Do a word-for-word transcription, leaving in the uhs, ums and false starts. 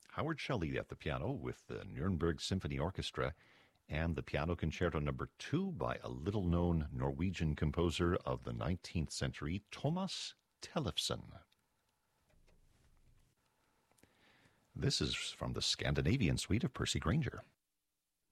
Howard Shelley at the piano with the Nuremberg Symphony Orchestra and the Piano Concerto Number two by a little-known Norwegian composer of the nineteenth century, Thomas Tellefsen. This is from the Scandinavian Suite of Percy Grainger.